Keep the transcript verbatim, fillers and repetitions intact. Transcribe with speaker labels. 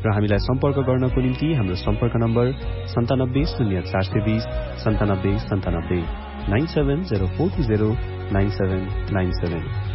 Speaker 1: र हामीलाई सम्पर्क गर्नको निम्ति हाम्रो सम्पर्क नम्बर सन्तानब्बे शून्य चार सय बीस सन्तानब्बे सन्तानब्बे nine seven zero four two zero nine seven nine seven